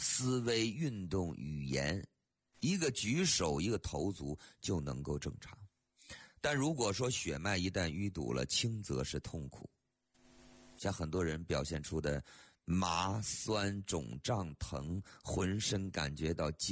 思维、运动、语言，一个举手，一个投足就能够正常。但如果说血脉一旦淤堵了，轻则是痛苦，像很多人表现出的麻、酸、肿胀、疼，浑身感觉到